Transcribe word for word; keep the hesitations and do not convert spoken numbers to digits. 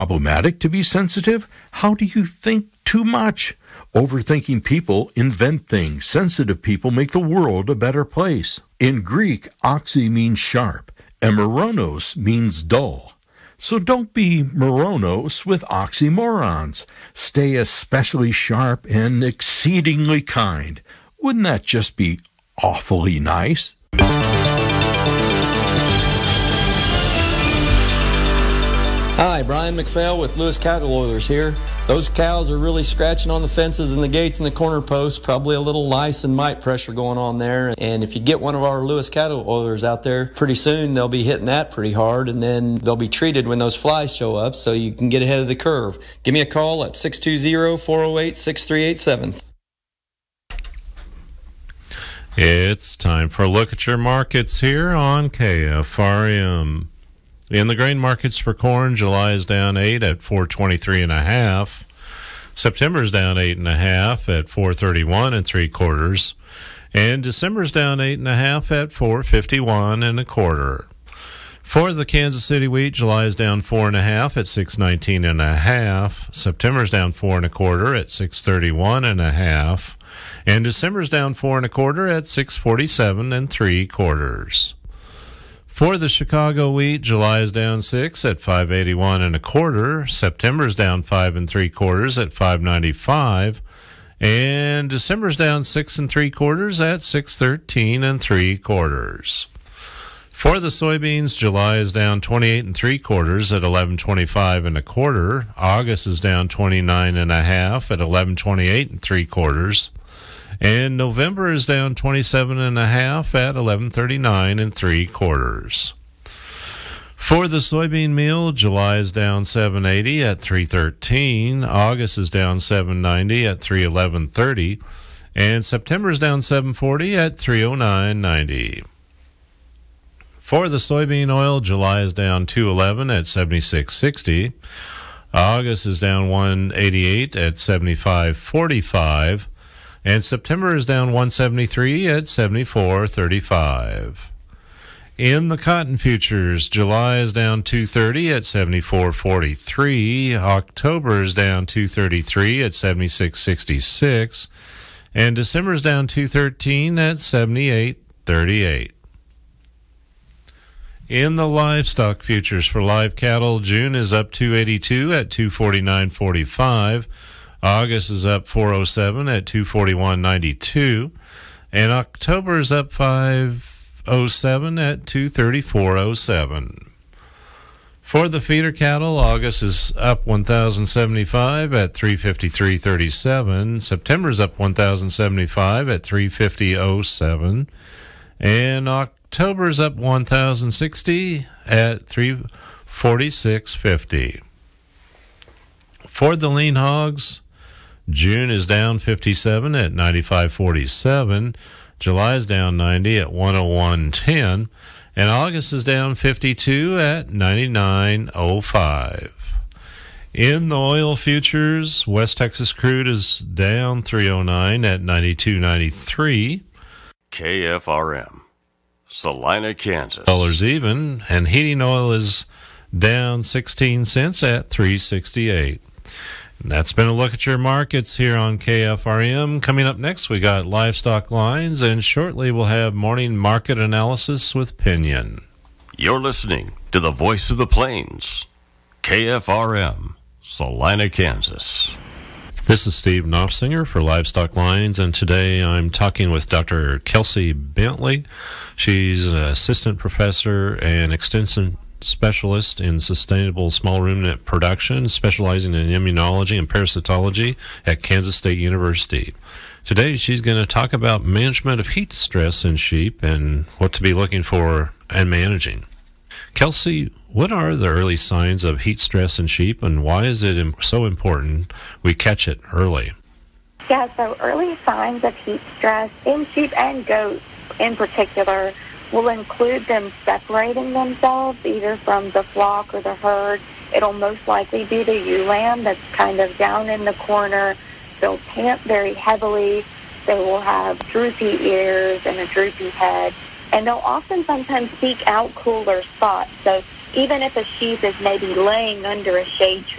Problematic to be sensitive? How do you think too much? Overthinking people invent things. Sensitive people make the world a better place. In Greek, oxy means sharp, and moronos means dull. So don't be moronos with oxymorons. Stay especially sharp and exceedingly kind. Wouldn't that just be awfully nice? Hi, Brian McPhail with Lewis Cattle Oilers here. Those cows are really scratching on the fences and the gates and the corner posts. Probably a little lice and mite pressure going on there. And if you get one of our Lewis Cattle Oilers out there, pretty soon they'll be hitting that pretty hard, and then they'll be treated when those flies show up so you can get ahead of the curve. Give me a call at six two zero, four zero eight, six three eight seven. It's time for a look at your markets here on K F R M. In the grain markets for corn, July is down eight at four twenty-three and a half. September is down eight and a half at four thirty-one and three quarters, and December is down eight and a half at four fifty-one and a quarter. For the Kansas City wheat, July is down four and a half at six nineteen and a half. September is down four and a quarter at six thirty-one and a half, and December is down four and a quarter at six forty-seven and three quarters. For the Chicago wheat, July is down six at five eighty-one and a quarter. September is down five and three quarters at five ninety-five, and December is down six and three quarters at six thirteen and three quarters. For the soybeans, July is down twenty-eight and three quarters at eleven twenty-five and a quarter. August is down twenty-nine and a half at eleven twenty-eight and three quarters. And November is down twenty-seven and a half at eleven thirty-nine and three quarters. For the soybean meal, July is down seven eighty at three thirteen. August is down seven ninety at three eleven thirty, and September is down seven forty at three oh nine ninety. For the soybean oil, July is down two eleven at seventy-six sixty. August is down one eighty-eight at seventy-five forty-five. And September is down one seventy-three at seventy-four thirty-five. In the cotton futures, July is down two thirty at seventy-four forty-three. October is down two thirty-three at seventy-six sixty-six. And December is down two thirteen at seventy-eight thirty-eight. In the livestock futures for live cattle, June is up two eighty-two at two forty-nine forty-five. August is up four oh seven at two forty-one ninety-two, and October is up five oh seven at two thirty-four oh seven. For the feeder cattle, August is up one thousand seventy-five at three fifty-three thirty-seven. September is up one thousand seventy-five at three fifty oh seven, and October is up one thousand sixty at three forty-six fifty. For the lean hogs, June is down fifty-seven at ninety-five forty-seven. July is down ninety at one oh one ten. And August is down fifty-two at ninety-nine oh five. In the oil futures, West Texas crude is down three oh nine at ninety-two ninety-three. K F R M, Salina, Kansas. Dollars even, and heating oil is down sixteen cents at three sixty-eight. And that's been a look at your markets here on K F R M. Coming up next, we got livestock lines, and shortly we'll have morning market analysis with Pinion. You're listening to the Voice of the Plains, K F R M, Salina, Kansas. This is Steve Knopfsinger for Livestock Lines, and today I'm talking with Doctor Kelsey Bentley. She's an assistant professor and extension specialist in sustainable small ruminant production, specializing in immunology and parasitology at Kansas State University. Today she's going to talk about management of heat stress in sheep and what to be looking for and managing. Kelsey, what are the early signs of heat stress in sheep, and why is it so important we catch it early? Yeah, so early signs of heat stress in sheep and goats in particular will include them separating themselves either from the flock or the herd. It'll most likely be the ewe lamb that's kind of down in the corner. They'll pant very heavily. They will have droopy ears and a droopy head. And they'll often sometimes seek out cooler spots. So even if a sheep is maybe laying under a shade tree,